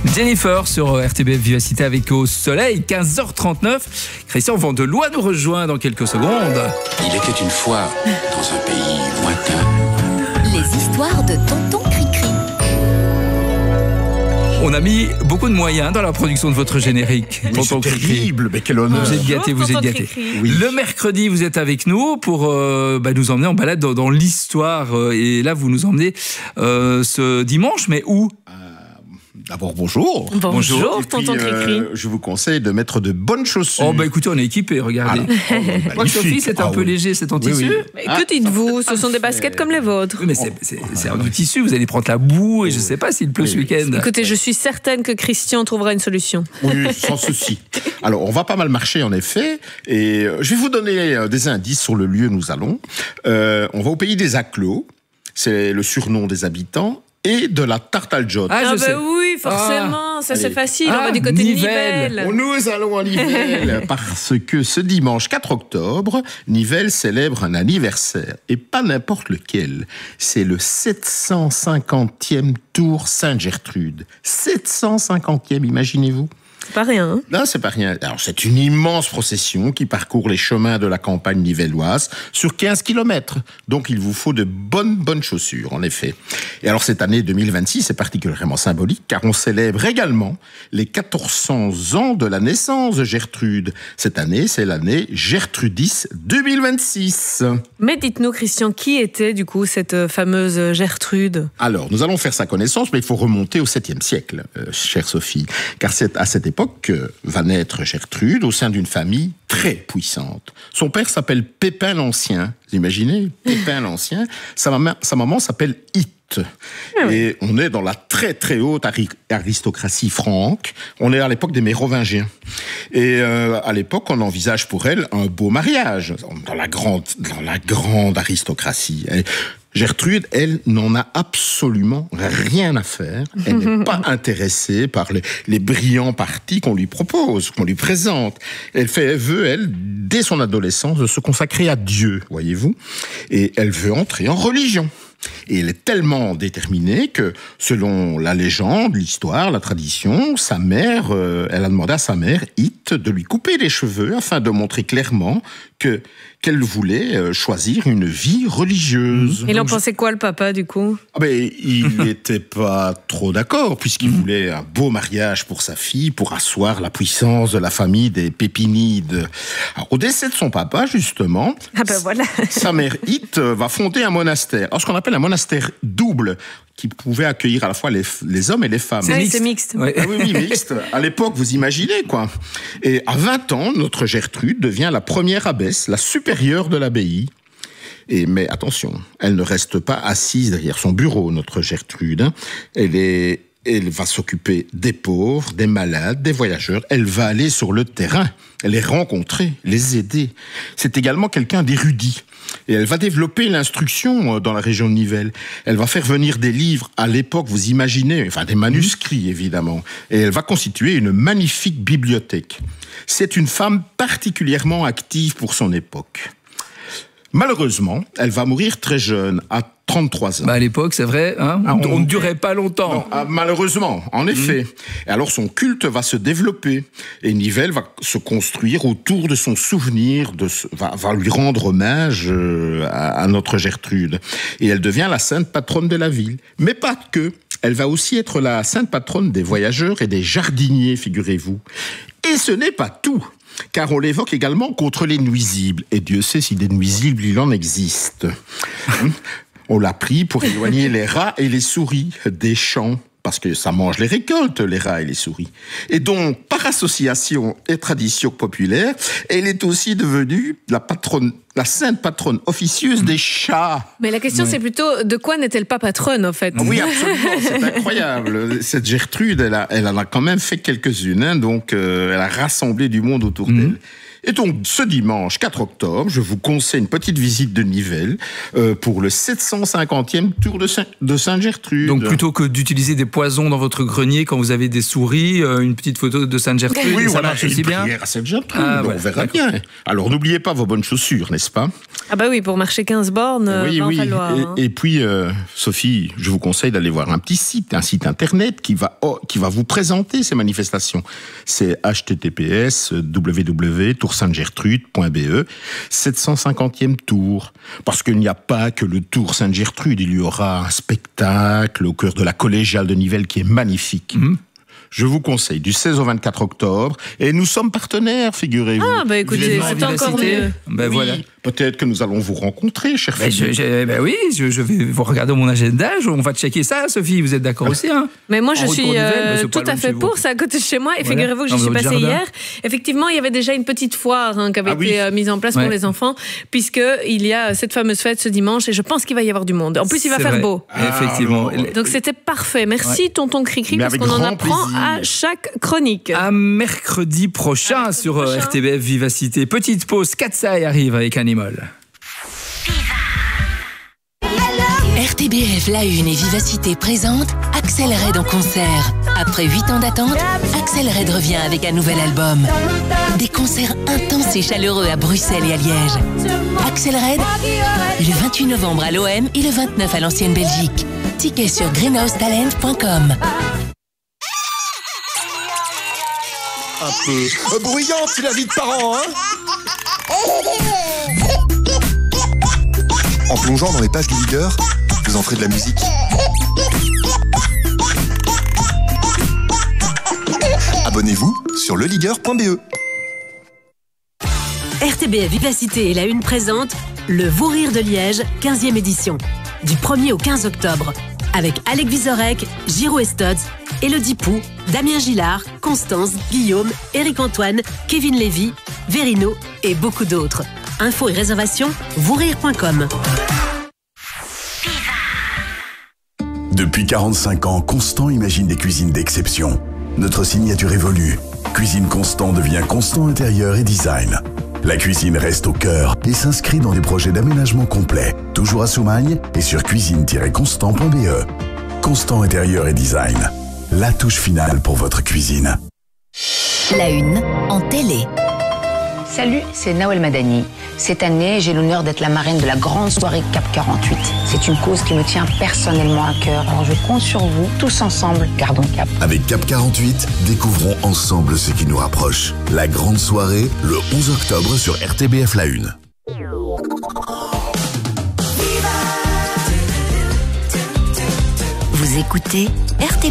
Jennifer sur RTBF Vivacité avec Au Soleil, 15h39. Christian Vandelois nous rejoint dans quelques secondes. Il était une fois dans un pays lointain. Les histoires de Tonton Cricri. On a mis beaucoup de moyens dans la production de votre générique. Oui, c'est terrible, mais quel honneur. Vous êtes gâtés, vous êtes gâtés. Oui. Le mercredi, vous êtes avec nous pour nous emmener en balade dans l'histoire. Et là, vous nous emmenez ce dimanche, mais où ? D'abord, bonjour. Bonjour, Et puis, tonton Cricri. je vous conseille de mettre de bonnes chaussures. Oh, écoutez, on est équipés, regardez. Moi, Sophie, c'est un peu léger, c'est en tissu. oui. Mais que dites-vous? Ce sont des baskets comme les vôtres. Oui, mais c'est du tissu, vous allez prendre la boue et je ne sais pas s'il pleut ce week-end. Écoutez, je suis certaine que Christian trouvera une solution. Oui, sans souci. Alors, on va pas mal marcher, en effet. Et je vais vous donner des indices sur le lieu où nous allons. On va au pays des Aclos. C'est le surnom des habitants. Et de la tarte al jod. Je sais. Oui, forcément, ça c'est allez. facile, on va du côté de Nivelles. Nivelles. Nous allons à Nivelles parce que ce dimanche 4 octobre, Nivelles célèbre un anniversaire. Et pas n'importe lequel. C'est le 750e Tour Sainte-Gertrude. 750e, imaginez-vous. C'est pas rien, hein? Non, c'est pas rien. Alors, c'est une immense procession qui parcourt les chemins de la campagne nivelloise sur 15 km. Donc, il vous faut de bonnes chaussures, en effet. Et alors, cette année 2026 est particulièrement symbolique car on célèbre également les 1400 ans de la naissance de Gertrude. Cette année, c'est l'année Gertrudis 2026. Mais dites-nous, Christian, qui était du coup cette fameuse Gertrude? Alors, nous allons faire sa connaissance, mais il faut remonter au 7e siècle, chère Sophie. Car c'est à cette époque que va naître Gertrude au sein d'une famille très puissante. Son père s'appelle Pépin l'Ancien. Vous imaginez? Pépin l'Ancien. Sa maman s'appelle Hitte. Et on est dans la très haute aristocratie franque. On est à l'époque des Mérovingiens. Et à l'époque, on envisage pour elle un beau mariage dans la grande aristocratie. Gertrude, elle, n'en a absolument rien à faire. Elle n'est pas intéressée par les brillants partis qu'on lui propose, qu'on lui présente. Elle veut, elle, dès son adolescence, se consacrer à Dieu, voyez-vous. Et elle veut entrer en religion. Et elle est tellement déterminée que, selon la légende, l'histoire, la tradition, sa mère, elle a demandé à sa mère, Hitte, de lui couper les cheveux afin de montrer clairement qu'elle voulait choisir une vie religieuse. Il en pensait quoi, le papa, du coup? Il n'était pas trop d'accord, puisqu'il voulait un beau mariage pour sa fille, pour asseoir la puissance de la famille des Pépinides. Alors, au décès de son papa, justement, Voilà. sa mère Hitte va fonder un monastère. Alors, ce qu'on appelle un monastère double, qui pouvait accueillir à la fois les hommes et les femmes. C'est mixte. Ouais. Ah oui, mixte. À l'époque, vous imaginez, quoi. Et à 20 ans, notre Gertrude devient la première abbesse, la supérieure de l'abbaye. Mais attention, elle ne reste pas assise derrière son bureau, notre Gertrude. Elle va s'occuper des pauvres, des malades, des voyageurs. Elle va aller sur le terrain, les rencontrer, les aider. C'est également quelqu'un d'érudit. Et elle va développer l'instruction dans la région de Nivelles. Elle va faire venir des livres à l'époque, vous imaginez, des manuscrits évidemment. Et elle va constituer une magnifique bibliothèque. C'est une femme particulièrement active pour son époque. Malheureusement, elle va mourir très jeune, à 33 ans. À l'époque, c'est vrai, hein, on ne durait pas longtemps. Non, malheureusement, en effet. Et alors son culte va se développer et Nivelles va se construire autour de son souvenir, va lui rendre hommage à notre Gertrude. Et elle devient la sainte patronne de la ville. Mais pas que. Elle va aussi être la sainte patronne des voyageurs et des jardiniers, figurez-vous. Et ce n'est pas tout. Car on l'évoque également contre les nuisibles. Et Dieu sait si des nuisibles, il en existe. On l'a pris pour éloigner les rats et les souris des champs. Parce que ça mange les récoltes, les rats et les souris. Et donc, par association et tradition populaire, elle est aussi devenue la sainte patronne officieuse des chats. Mais la question, c'est plutôt, de quoi n'est-elle pas patronne, en fait? Oui, absolument, c'est incroyable. Cette Gertrude, elle en a quand même fait quelques-unes, hein, donc elle a rassemblé du monde autour d'elle. Et donc, ce dimanche 4 octobre, je vous conseille une petite visite de Nivelles pour le 750e tour de Sainte-Gertrude. Donc, plutôt que d'utiliser des poisons dans votre grenier quand vous avez des souris, une petite photo de Sainte-Gertrude, oui, ça voilà, marche aussi bien. Prière à Sainte-Gertrude, Voilà, on verra bien. Alors, n'oubliez pas vos bonnes chaussures, n'est-ce pas? Ah bah oui, pour marcher 15 bornes, Oui, va en oui. falloir. Et puis, Sophie, je vous conseille d'aller voir un site internet qui va vous présenter ces manifestations. C'est https://www.toursaintegertrude.be 750e tour. Parce qu'il n'y a pas que le tour Sainte-Gertrude, il y aura un spectacle au cœur de la collégiale de Nivelles qui est magnifique. Je vous conseille du 16 au 24 octobre. Et nous sommes partenaires, figurez-vous. Ah, bah écoutez, c'est encore mieux. Ben Oui, voilà. Peut-être que nous allons vous rencontrer, cher Ben, Philippe. oui, je vais vous regarder mon agenda. On va checker ça, Sophie. Vous êtes d'accord aussi, hein? Mais moi, je En suis retour Nivelles, mais c'est tout pas loin à de fait chez vous. pour, c'est à côté de chez moi. Et Voilà. figurez-vous que j'y Dans suis votre passée jardin. hier. Effectivement, il y avait déjà une petite foire qui avait été mise en place pour Ouais. les enfants, puisqu'il y a cette fameuse fête ce dimanche, et je pense qu'il va y avoir du monde. En plus, il va C'est faire vrai. beau. Effectivement. Donc c'était parfait. Merci, tonton Cricri, Mais parce avec qu'on en grand apprend plaisir. à chaque chronique. À mercredi prochain mercredi sur prochain. RTBF Vivacité. Petite pause, Katsai arrive avec Animal. RTBF La Une et Vivacité présente Axel Red en concert. Après 8 ans d'attente, Axel Red revient avec un nouvel album. Des concerts intenses et chaleureux à Bruxelles et à Liège. Axel Red, le 28 novembre à l'OM et le 29 à l'Ancienne Belgique. Tickets sur greenhousetalent.com. Un peu bruyante, c'est la vie de parents, hein? En plongeant dans les pages du leader, vous en ferez de la musique. Abonnez-vous sur leleader.be. RTBF Vivacité et La Une présente le Vous Rire de Liège, 15e édition. Du 1er au 15 octobre. Avec Alec Vizorek, Giro Estodz, Élodie Pou, Damien Gillard, Constance, Guillaume, Éric-Antoine, Kevin Lévy, Verino et beaucoup d'autres. Infos et réservations, vousrire.com. Depuis 45 ans, Constant imagine des cuisines d'exception. Notre signature évolue. Cuisine Constant devient Constant Intérieur et Design. La cuisine reste au cœur et s'inscrit dans des projets d'aménagement complet, toujours à Soumagne et sur cuisine-constant.be. Constant Intérieur et Design. La touche finale pour votre cuisine. La Une en télé. Salut, c'est Nawel Madani. Cette année, j'ai l'honneur d'être la marraine de la grande soirée CAP 48. C'est une cause qui me tient personnellement à cœur. Alors je compte sur vous, tous ensemble, gardons le cap. Avec Cap 48, découvrons ensemble ce qui nous rapproche. La grande soirée, le 11 octobre sur RTBF La Une. Vous écoutez RTBF.